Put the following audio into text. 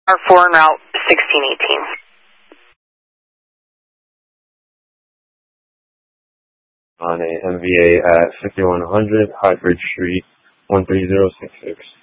R4 en route 1618. On a MVA at 5100 Highbridge Street, 13066.